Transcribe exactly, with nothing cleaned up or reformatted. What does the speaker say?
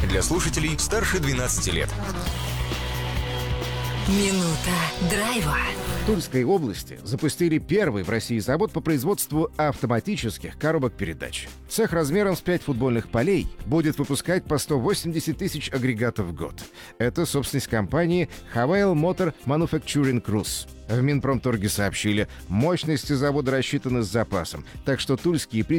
Для слушателей старше двенадцати лет. Минута драйва. В Тульской области запустили первый в России завод по производству автоматических коробок передач. Цех размером с пять футбольных полей будет выпускать по сто восемьдесят тысяч агрегатов в год. Это собственность компании Havail Motor Manufacturing Cruise. В Минпромторге сообщили, мощности завода рассчитаны с запасом, так что тульские